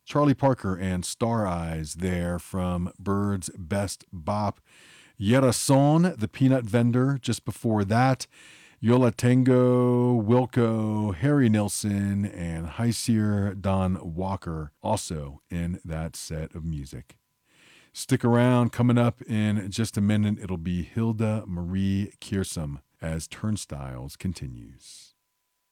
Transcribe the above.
Charlie Parker and Star Eyes there from Bird's Best Bop. Yerason, the Peanut Vendor, just before that. Yola Tango, Wilco, Harry Nilsson, and Heisier Don Walker also in that set of music. Stick around. Coming up in just a minute, it'll be Hilda Marie Kiersum as Turnstiles continues.